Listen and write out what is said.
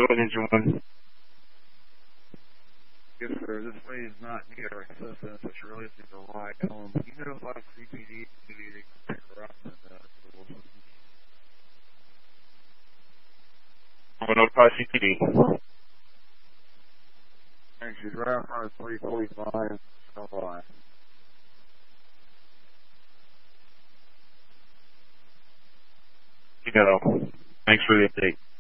ahead, Engine 1. Yes, sir. This way is not near access, which really isn't a ride home. You know, like CPD, you need to pick her up and I'm going to notify CPD. and she's right in front of 345 Line. You know, thanks for the update.